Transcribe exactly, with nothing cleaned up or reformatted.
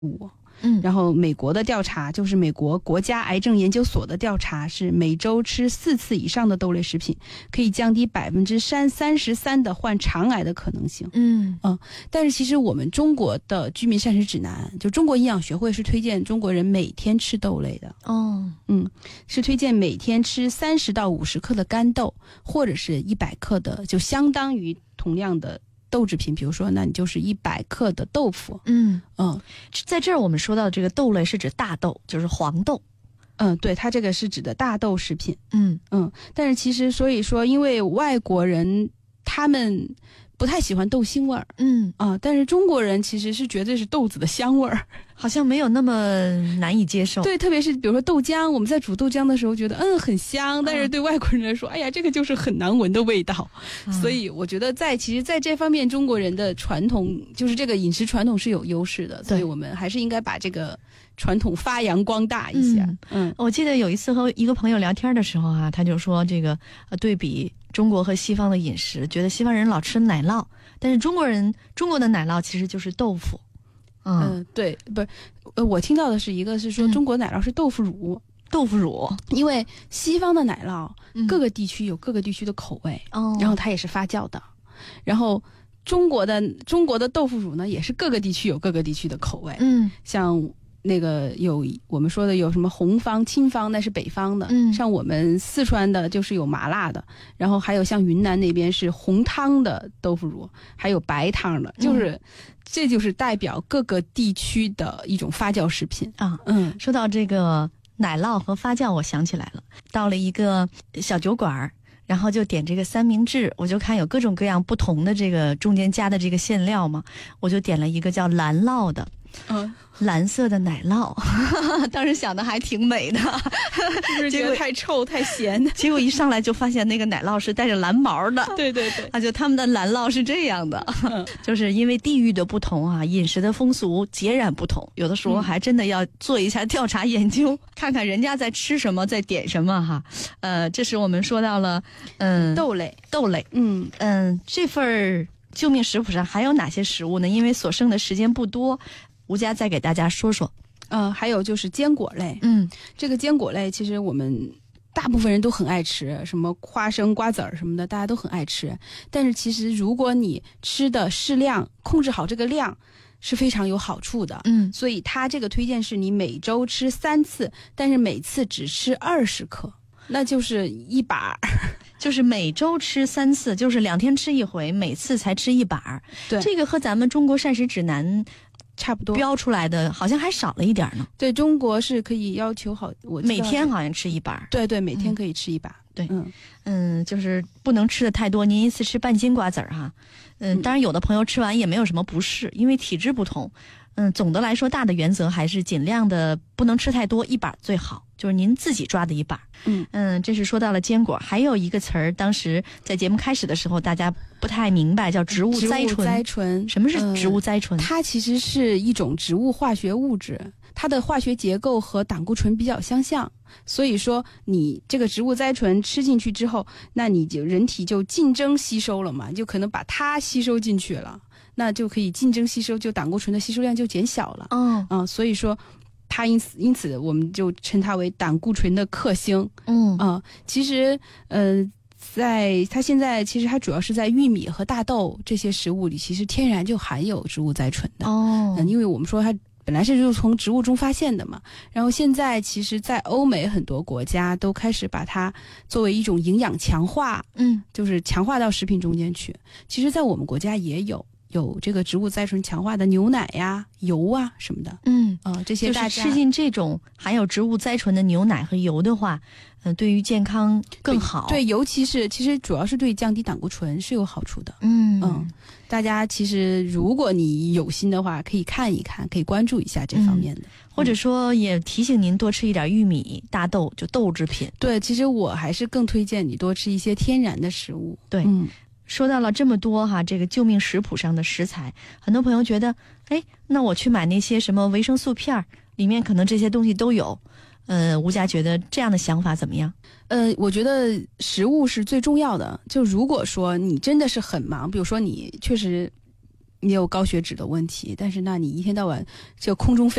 五。 嗯， 然后美国的调查就是美国国家癌症研究所的调查是每周吃四次以上的豆类食品可以降低百分之三三十三的患肠癌的可能性。 嗯嗯，但是其实我们中国的居民膳食指南，就中国营养学会是推荐中国人每天吃豆类的。 哦， 嗯，是推荐每天吃三十到五十克的干豆，或者是一百克的，就相当于同样的豆制品，比如说那你就是一百克的豆腐。 嗯嗯， 在这儿我们说到的这个豆类是指大豆，就是黄豆。 嗯，对，它这个是指的大豆食品。 嗯嗯，但是其实所以说，因为外国人他们不太喜欢豆腥味儿。 嗯啊，但是中国人其实是觉得是豆子的香味儿， 好像没有那么难以接受。 对，特别是比如说豆浆，我们在煮豆浆的时候觉得嗯很香，但是对外国人来说，哎呀，这个就是很难闻的味道。 嗯、 所以我觉得在其实在这方面，中国人的传统就是这个饮食传统是有优势的，所以我们还是应该把这个传统发扬光大一下。 嗯，嗯我记得有一次和一个朋友聊天的时候啊，他就说这个呃对比中国和西方的饮食，觉得西方人老吃奶酪，但是中国人中国的奶酪其实就是豆腐。嗯、 呃，对，不是，呃，我听到的是一个是说中国奶酪是豆腐乳， 嗯、豆腐乳， 因为西方的奶酪、嗯、各个地区有各个地区的口味， 哦， 然后它也是发酵的，然后中国的中国的豆腐乳呢，也是各个地区有各个地区的口味， 嗯， 像那个有我们说的有什么红方、青方，那是北方的， 嗯， 像我们四川的就是有麻辣的，然后还有像云南那边是红汤的豆腐乳，还有白汤的，就是、嗯、这就是代表各个地区的一种发酵食品啊。 嗯， 说到这个奶酪和发酵，我想起来了，到了一个小酒馆，然后就点这个三明治，我就看有各种各样不同的这个中间加的这个馅料嘛，我就点了一个叫蓝酪的。 嗯， 蓝色的奶酪，当时想的还挺美的， 就是觉得太臭太咸。 结果一上来就发现那个奶酪是带着蓝毛的。 对对对， 啊，就他们的蓝酪是这样的，嗯、就是因为地域的不同啊，饮食的风俗截然不同，有的时候还真的要做一下调查研究，嗯、看看人家在吃什么，在点什么哈。呃，这是我们说到了，嗯， 豆类， 豆类， 嗯嗯，这份救命食谱上还有哪些食物呢？因为所剩的时间不多。吴佳再给大家说说， 呃，还有就是坚果类， 嗯， 这个坚果类其实我们大部分人都很爱吃，什么花生、瓜子儿什么的，大家都很爱吃。但是其实如果你吃的适量，控制好这个量，是非常有好处的。 嗯， 所以它这个推荐是你每周吃三次，但是每次只吃二十克，那就是一把。 就是每周吃三次，就是两天吃一回，每次才吃一把。 对， 这个和咱们中国膳食指南差不多， 标出来的好像还少了一点呢。 对，中国是可以要求好，我每天好像吃一把。 对对，每天可以吃一把。嗯、 对， 嗯嗯，就是不能吃的太多。您一次吃半斤瓜子儿哈，嗯，当然有的朋友吃完也没有什么不适，因为体质不同。嗯，总的来说，大的原则还是尽量的不能吃太多，一把最好，就是您自己抓的一把。 嗯嗯，这是说到了坚果，还有一个词儿，当时在节目开始的时候，大家不太明白，叫植物甾醇。 甾醇， 什么是植物甾醇？ 呃、它其实是一种植物化学物质，它的化学结构和胆固醇比较相像，所以说你这个植物甾醇吃进去之后，那你就人体就竞争吸收了嘛，就可能把它吸收进去了。那就可以竞争吸收，就胆固醇的吸收量就减小了。 嗯啊，所以说它因此因此我们就称它为胆固醇的克星。 嗯啊，其实呃，在它现在其实它主要是在玉米和大豆这些食物里，其实天然就含有植物甾醇的。 哦、 嗯，因为我们说它本来是就从植物中发现的嘛，然后现在其实在欧美很多国家都开始把它作为一种营养强化， 嗯， 就是强化到食品中间去。其实在我们国家也有有这个植物甾醇强化的牛奶呀、油啊什么的。 嗯啊、呃，这些大家就是吃进这种含有植物甾醇的牛奶和油的话，嗯、呃，对于健康更好。 对，对，尤其是其实主要是对降低胆固醇是有好处的。 嗯嗯，大家其实如果你有心的话，可以看一看，可以关注一下这方面的。嗯、 或者说也提醒您多吃一点玉米、大豆，就豆制品。 对，其实我还是更推荐你多吃一些天然的食物。 对， 嗯。 说到了这么多哈，这个救命食谱上的食材，很多朋友觉得，哎，那我去买那些什么维生素片，里面可能这些东西都有。呃，吴佳觉得这样的想法怎么样？ 呃，我觉得食物是最重要的。就如果说你真的是很忙，比如说你确实你有高血脂的问题，但是那你一天到晚就空中飞